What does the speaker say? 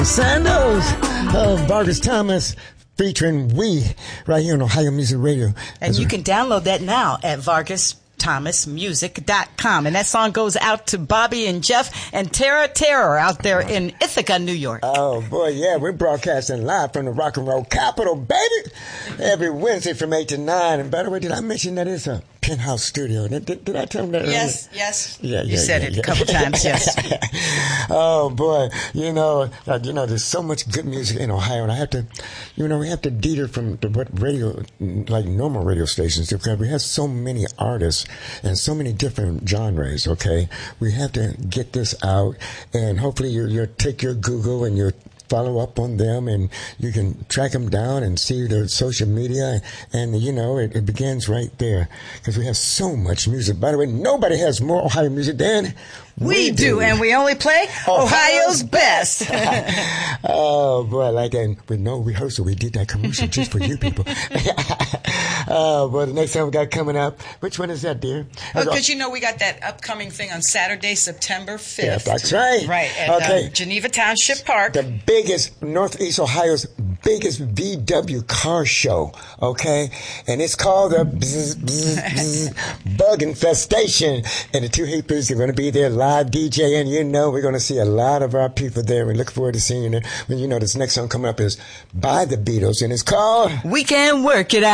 Sandos of Vargas Thomas featuring We right here on Ohio Music Radio. And you can download that now at VargasThomasMusic.com. And that song goes out to Bobby and Jeff and Tara Terror out there in Ithaca, New York. Oh, boy, yeah. We're broadcasting live from the rock and roll capital, baby. Every Wednesday from 8 to 9. And by the way, did I mention that it's a Penthouse studio? Did I tell them that? Yes. Yeah, you said it a couple times, yes. Oh, boy. There's so much good music in Ohio, and I have to, we have to deter from what radio, like normal radio stations do, because we have so many artists and so many different genres, okay? We have to get this out, and hopefully you'll take your Google and your follow up on them, and you can track them down and see their social media, and it begins right there, because we have so much music. By the way, nobody has more Ohio music than we do, and we only play Ohio's best. Oh, boy, I like that. And with no rehearsal, we did that commercial just for you people. Oh, boy, the next time we got coming up, which one is that, dear? Because we got that upcoming thing on Saturday, September 5th. Yeah, that's right. Right, at Geneva Township Park. The biggest, Northeast Ohio's biggest VW car show, okay? And it's called the Bug Infestation. And the two Heapers are going to be there live DJing. We're going to see a lot of our people there. We look forward to seeing you there. This next song coming up is by the Beatles, and it's called We Can Work It Out.